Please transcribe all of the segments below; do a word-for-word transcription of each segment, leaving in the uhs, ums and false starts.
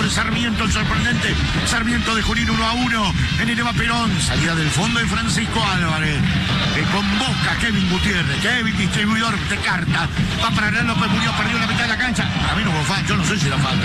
de Sarmiento, el sorprendente Sarmiento de Junín uno a uno en el Eva Perón, salida del fondo de Francisco Álvarez, que convoca a Kevin Gutiérrez, Kevin distribuidor de carta, va para Hernán López Muñoz, perdió la mitad de la cancha. A mí no hubo falta, yo no sé si era falta,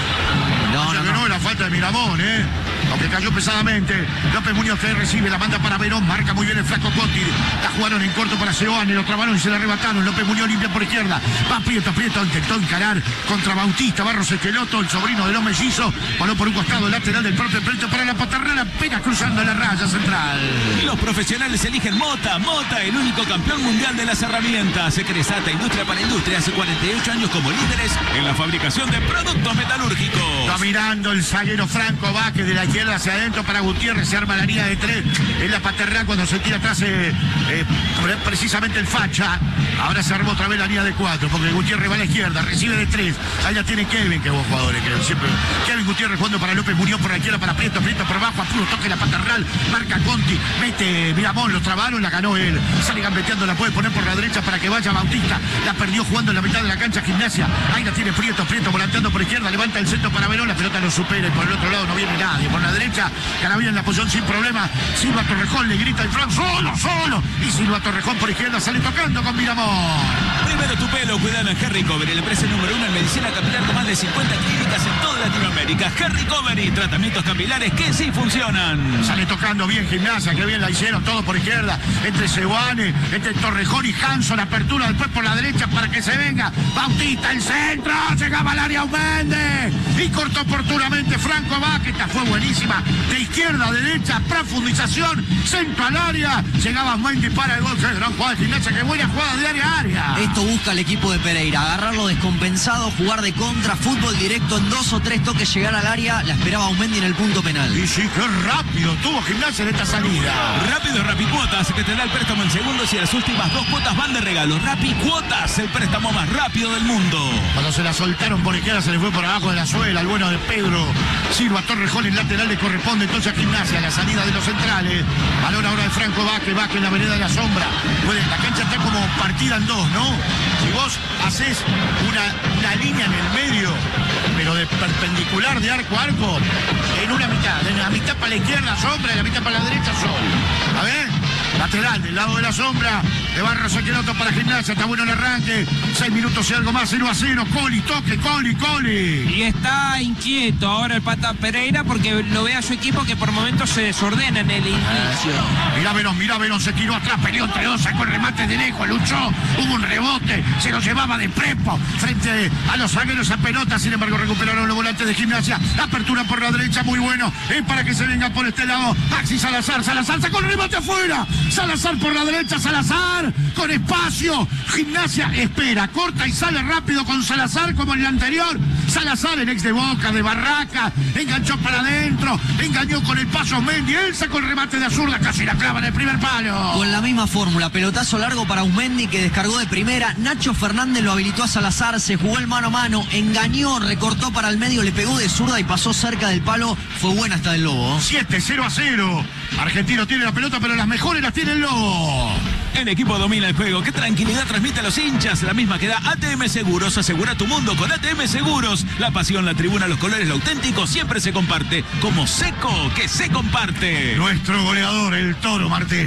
¿eh? No, o sea no, que no. no era falta de Miramón, ¿eh? Aunque cayó pesadamente. López Muñoz que recibe, la manda para Verón, marca muy bien el flaco Conti. La jugaron en corto para Seoane, lo trabaron y se la arrebataron. López Muñoz limpia por izquierda. Va Prieto, Prieto intentó encarar contra Bautista, Barros Esqueloto, el sobrino de los mellizos. Balón por un costado, lateral del propio Prieto para la Paternal, apenas cruzando la raya central. Los profesionales eligen Mota. Mota, el único campeón mundial de las herramientas. Cresata, industria para industria, hace cuarenta y ocho años como líderes en la fabricación de productos metalúrgicos. Dominando el zaguero Franco Vázquez de la izquierda hacia adentro para Gutiérrez, se arma la línea de tres en la Paternal cuando se tira atrás eh, eh, precisamente el Facha. Ahora se armó otra vez la línea de cuatro porque Gutiérrez va a la izquierda, recibe de tres. Ahí la tiene Kevin, que buen jugador, que siempre. Kevin Gutiérrez jugando para López Muñoz por la izquierda, para Prieto, Prieto por abajo, a puro toque la Paternal, marca Conti, mete Miramón, lo trabaron, la ganó él. Sale gambeteando, la puede poner por la derecha para que vaya Bautista. La perdió jugando en la mitad de la cancha Gimnasia. Ahí la tiene Prieto, Prieto volanteando por izquierda, levanta el centro para Verón, la pelota lo supera y por el otro lado no viene nadie. Por la derecha, Caravilla en la posición sin problema. Silva Torrejón le grita el Fran, solo, solo. Y Silva Torrejón por izquierda sale tocando con Miramón. Primero tu pelo, cuidado en Harry Covery, la empresa número uno en medicina capilar con más de cincuenta clínicas en toda Latinoamérica. Harry Covery, tratamientos capilares que sí funcionan. Sale tocando bien Gimnasia, que bien la hicieron, todo por izquierda, entre Seoane, entre Torrejón y Hanson, apertura después por la derecha para que se venga Bautista, el centro, llegaba al área Auméndez y cortó oportunamente Franco Vázquez, esta fue buenísima, de izquierda a derecha, profundización, centro al área, llegaba Mendy para el gol, qué gran jugada de Gimnasia, qué buena jugada de área a área. Esto busca el equipo de Pereira, agarrarlo descompensado, jugar de contra, fútbol directo en dos o tres toques, llegar al área, la esperaba Aumendi en el punto penal. Y sí, qué rápido tuvo Gimnasia en esta salida. Rápido Rapicuotas, que te da el préstamo en segundos y las últimas dos cuotas van de regalo. Rapicuotas, el préstamo más rápido del mundo. Cuando se la soltaron por izquierda se le fue por abajo de la suela, el bueno de Pedro Silva Torrejón, el lateral le corresponde entonces a Gimnasia, la salida de los centrales. Balón ahora de Franco Vázquez, Vázquez en la vereda de la sombra. Puede, la cancha está como partida en dos, ¿no? Si vos haces una, una línea en el medio, pero de perpendicular de arco a arco, en una mitad, en la mitad para la izquierda sombra y la mitad para la derecha sol. A ver, lateral del lado de la sombra, de Barros Esqueloto para Gimnasia, está bueno el arranque, seis minutos y algo más, cero a cero, Coli, toque, Coli, Coli. Y está inquieto ahora el Pata Pereira porque lo ve a su equipo que por momentos se desordena en el inicio. Mirá Verón, mirá Verón, se tiró atrás, peleó entre dos, sacó el remate de lejos, luchó, hubo un rebote, se lo llevaba de prepo frente a los zagueros a pelota, sin embargo recuperaron los volantes de Gimnasia, apertura por la derecha, muy bueno, es para que se venga por este lado, Maxi Salazar, Salazar sacó el remate afuera, Salazar por la derecha, Salazar con espacio, Gimnasia espera, corta y sale rápido con Salazar como en el anterior, Salazar el ex de Boca, de Barraca, enganchó para adentro, engañó con el paso Mendy, él sacó el remate de Azurda, casi la clava en el primer palo. Con la misma fórmula, pelotazo largo para Aumendi que descargó de primera, Nacho Fernández lo habilitó a Salazar, se jugó el mano a mano, engañó, recortó para el medio, le pegó de zurda y pasó cerca del palo, fue buena hasta el Lobo. siete cero a cero, Argentino tiene la pelota pero las mejores las tiene el Lobo. El equipo domina el juego. ¿Qué tranquilidad transmite a los hinchas? La misma que da A T M Seguros. Asegura tu mundo con A T M Seguros. La pasión, la tribuna, los colores, lo auténtico siempre se comparte. Como Seco, que se comparte. Nuestro goleador, el Toro Martín.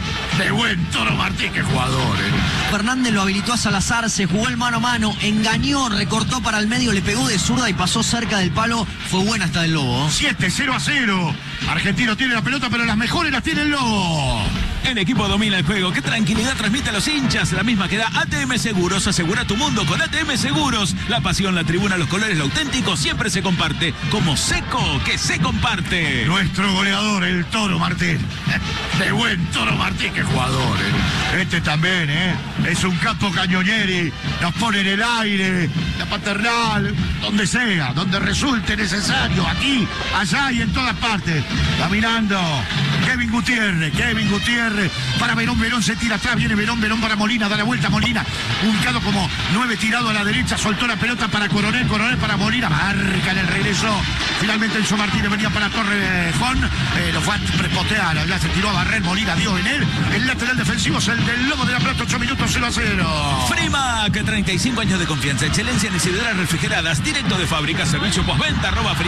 De buen Toro Martín, qué jugador, eh. Fernández lo habilitó a Salazar, se jugó el mano a mano, engañó, recortó para el medio, le pegó de zurda y pasó cerca del palo, fue buena hasta el Lobo. siete cero a cero. Argentino tiene la pelota pero las mejores las tiene el Lobo. El equipo domina el juego. ¿Qué tranquilidad transmite a los hinchas? La misma que da A T M Seguros. Asegura tu mundo con A T M Seguros. La pasión, la tribuna, los colores, lo auténtico siempre se comparte. Como Seco, que se comparte. Nuestro goleador, el Toro Martín. De buen Toro Martín, qué jugador, eh. Este también, ¿eh? Es un capo cañonieri. Nos pone en el aire, la Paternal, donde sea, donde resulte necesario. Aquí, allá y en todas partes. Caminando. Kevin Gutiérrez, Kevin Gutiérrez. Para Verón, Verón se tira atrás. Viene Verón, Verón para Molina. Da la vuelta Molina. Ubicado como nueve tirado a la derecha. Soltó la pelota para Coronel. Coronel para Molina. Marca en el regreso. Finalmente Enzo Martínez venía para Torrejón. Eh, lo fue a prepotear. Ya se tiró a barrer. Molina dio en él. El lateral defensivo es el del Lobo de la Plata. ocho minutos, cero a cero. Frimac, treinta y cinco años de confianza, excelencia en incideras refrigeradas, directo de fábrica, servicio postventa, arroba